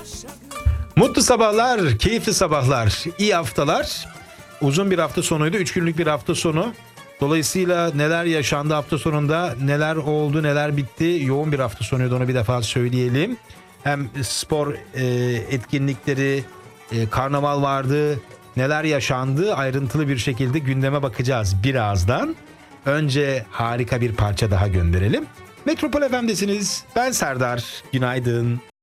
Mutlu sabahlar, keyifli sabahlar, iyi haftalar. Uzun bir hafta sonuydu, 3 günlük bir hafta sonu. Dolayısıyla neler yaşandı hafta sonunda, neler oldu, neler bitti. Yoğun bir hafta sonuydu, onu bir defa söyleyelim. Hem spor etkinlikleri, karnaval vardı. Neler yaşandı ayrıntılı bir şekilde gündeme bakacağız birazdan. Önce harika bir parça daha gönderelim. Metropol FM'desiniz. Ben Serdar. Günaydın.